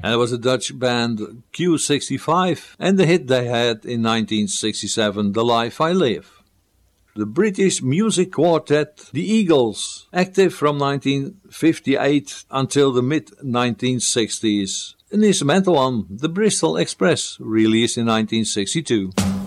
And it was a Dutch band, Q65, and the hit they had in 1967, The Life I Live. The British music quartet, the Eagles, active from 1958 until the mid-1960s. An instrumental one, The Bristol Express, released in 1962.